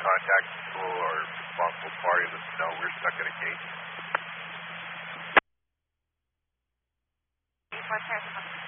contact people or responsible party. Let us know. We're stuck at a gate.